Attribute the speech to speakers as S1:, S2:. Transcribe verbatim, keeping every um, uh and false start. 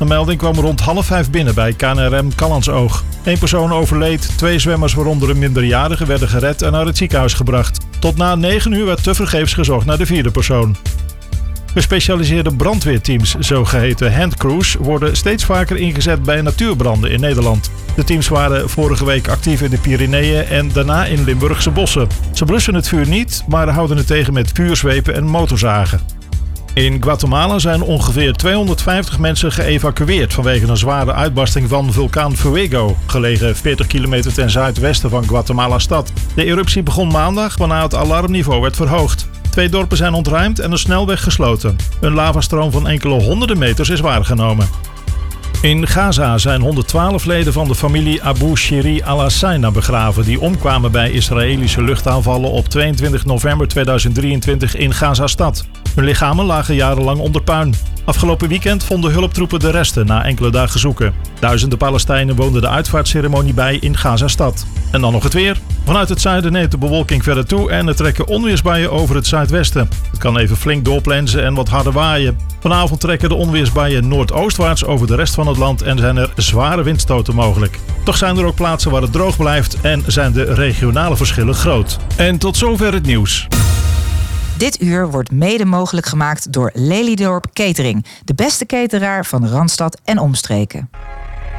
S1: De melding kwam rond half vijf binnen bij K N R M Callantsoog. Eén persoon overleed, twee zwemmers waaronder een minderjarige werden gered en naar het ziekenhuis gebracht. Tot na negen uur werd tevergeefs gezocht naar de vierde persoon. Gespecialiseerde brandweerteams, zogeheten handcrews, worden steeds vaker ingezet bij natuurbranden in Nederland. De teams waren vorige week actief in de Pyreneeën en daarna in Limburgse bossen. Ze blussen het vuur niet, maar houden het tegen met vuurzwepen en motorzagen. In Guatemala zijn ongeveer tweehonderdvijftig mensen geëvacueerd vanwege een zware uitbarsting van vulkaan Fuego, gelegen veertig kilometer ten zuidwesten van Guatemala-stad. De eruptie begon maandag, waarna het alarmniveau werd verhoogd. Twee dorpen zijn ontruimd en een snelweg gesloten. Een lavastroom van enkele honderden meters is waargenomen. In Gaza zijn honderdtwaalf leden van de familie Abu Shiri al-Hussein begraven die omkwamen bij Israëlische luchtaanvallen op tweeëntwintig november tweeduizend drieëntwintig in Gaza-stad. Hun lichamen lagen jarenlang onder puin. Afgelopen weekend vonden hulptroepen de resten na enkele dagen zoeken. Duizenden Palestijnen woonden de uitvaartceremonie bij in Gaza-stad. En dan nog het weer. Vanuit het zuiden neemt de bewolking verder toe en er trekken onweersbuien over het zuidwesten. Het kan even flink doorplensen en wat harder waaien. Vanavond trekken de onweersbuien noordoostwaarts over de rest van het land en zijn er zware windstoten mogelijk. Toch zijn er ook plaatsen waar het droog blijft en zijn de regionale verschillen groot. En tot zover het nieuws.
S2: Dit uur wordt mede mogelijk gemaakt door Lelydorp Catering, de beste cateraar van Randstad en omstreken.